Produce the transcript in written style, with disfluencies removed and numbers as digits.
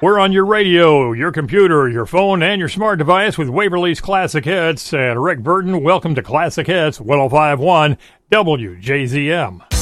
We're on your radio, your computer, your phone, and your smart device with Waverly's Classic Hits. And Rick Burton, welcome to Classic Hits 105.1 WJZM.